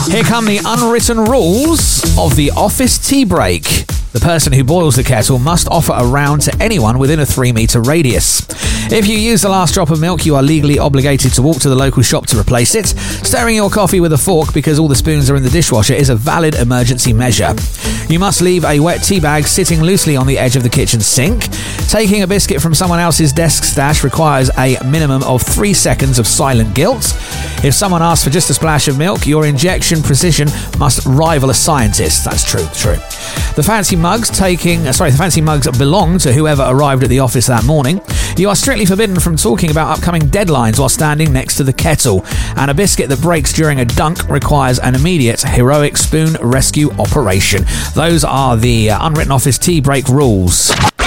Here come the unwritten rules of the office tea break. The person who boils the kettle must offer a round to anyone within a 3-metre radius. If you use the last drop of milk, you are legally obligated to walk to the local shop to replace it. Stirring your coffee with a fork because all the spoons are in the dishwasher is a valid emergency measure. You must leave a wet tea bag sitting loosely on the edge of the kitchen sink. Taking a biscuit from someone else's desk stash requires a minimum of 3 seconds of silent guilt. If someone asks for just a splash of milk, your injection precision must rival a scientist. That's true. The fancy mugs belong to whoever arrived at the office that morning. You are strictly forbidden from talking about upcoming deadlines while standing next to the kettle. And a biscuit that breaks during a dunk requires an immediate heroic spoon rescue operation. Those are the unwritten office tea break rules.